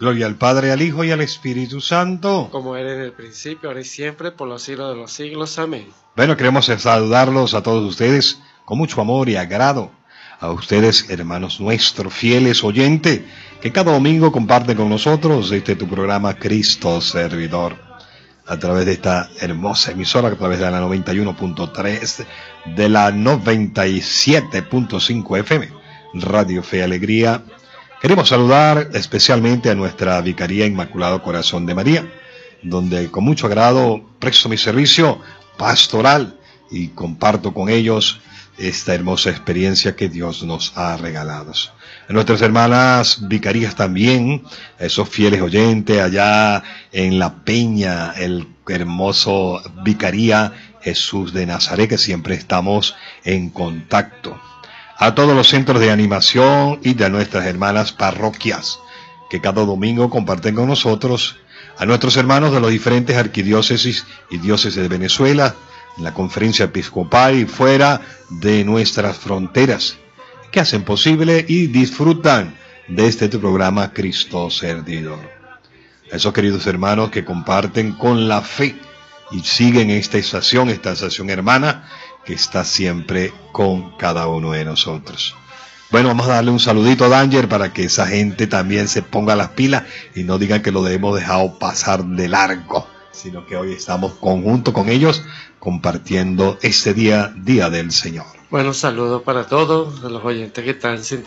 Gloria al Padre, al Hijo y al Espíritu Santo. Como era en el principio, ahora y siempre, por los siglos de los siglos. Amén. Bueno, queremos saludarlos a todos ustedes con mucho amor y agrado. A ustedes, hermanos nuestros, fieles oyentes, que cada domingo comparten con nosotros tu programa Cristo Servidor. A través de esta hermosa emisora, a través de la 91.3, de la 97.5 FM, Radio Fe y Alegría. Queremos saludar especialmente a nuestra Vicaría Inmaculado Corazón de María, donde con mucho agrado presto mi servicio pastoral y comparto con ellos esta hermosa experiencia que Dios nos ha regalado. A nuestras hermanas vicarías también, a esos fieles oyentes allá en La Peña, el hermoso Vicaría Jesús de Nazaret, que siempre estamos en contacto. A todos los centros de animación y de nuestras hermanas parroquias, que cada domingo comparten con nosotros, a nuestros hermanos de las diferentes arquidiócesis y diócesis de Venezuela, en la conferencia episcopal y fuera de nuestras fronteras, que hacen posible y disfrutan de este programa Cristo Servidor. A esos queridos hermanos que comparten con la fe y siguen esta estación hermana, que está siempre con cada uno de nosotros. Bueno, vamos a darle un saludito a Danger para que esa gente también se ponga las pilas y no digan que lo hemos dejado pasar de largo, sino que hoy estamos conjunto con ellos compartiendo este día del Señor. Bueno, saludos para todos los oyentes que están